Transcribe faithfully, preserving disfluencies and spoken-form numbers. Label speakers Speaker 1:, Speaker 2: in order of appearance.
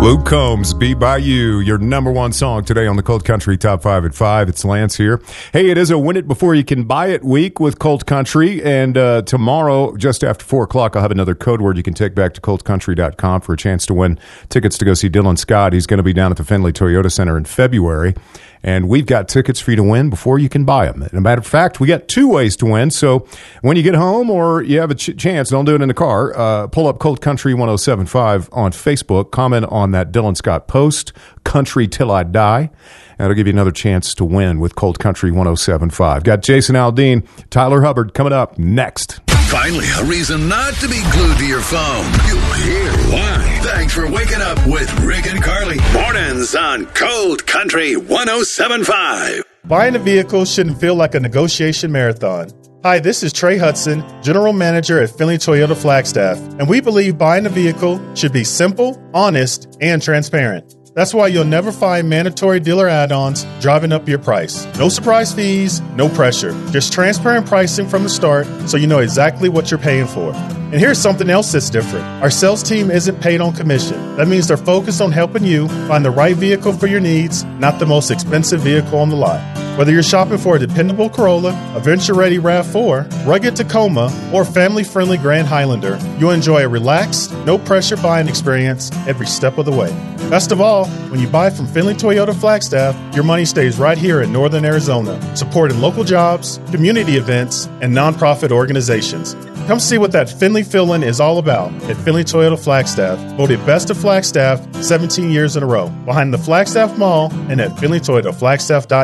Speaker 1: Luke Combs, Be By You, your number one song today on the Cold Country Top five at five. It's Lance here. Hey, it is a Win It Before You Can Buy It week with Cold Country, and uh, tomorrow, just after four o'clock, I'll have another code word you can take back to cold country dot com for a chance to win tickets to go see Dylan Scott. He's going to be down at the Findlay Toyota Center in February, and we've got tickets for you to win before you can buy them. As a matter of fact, we got two ways to win, so when you get home or you have a ch- chance, don't do it in the car, uh, pull up Cold Country ten seventy-five on Facebook, comment on that Dylan Scott post, Country Till I Die, and it'll give you another chance to win with Cold Country ten seventy-five. Got Jason Aldean, Tyler Hubbard coming up next.
Speaker 2: Finally, a reason not to be glued to your phone. You'll hear why. Thanks for waking up with Rick and Carly. Mornings on Cold Country ten seventy-five.
Speaker 3: Buying a vehicle shouldn't feel like a negotiation marathon. Hi, this is Trey Hudson, General Manager at Findlay Toyota Flagstaff, and we believe buying a vehicle should be simple, honest, and transparent. That's why you'll never find mandatory dealer add-ons driving up your price. No surprise fees, no pressure. Just transparent pricing from the start so you know exactly what you're paying for. And here's something else that's different. Our sales team isn't paid on commission. That means they're focused on helping you find the right vehicle for your needs, not the most expensive vehicle on the lot. Whether you're shopping for a dependable Corolla, a venture-ready RAV four, rugged Tacoma, or family-friendly Grand Highlander, you'll enjoy a relaxed, no-pressure buying experience every step of the way. Best of all, when you buy from Findlay Toyota Flagstaff, your money stays right here in Northern Arizona, supporting local jobs, community events, and nonprofit organizations. Come see what that Findlay feeling is all about at Findlay Toyota Flagstaff, voted Best of Flagstaff seventeen years in a row, behind the Flagstaff Mall and at Findlay Toyota Flagstaff dot com.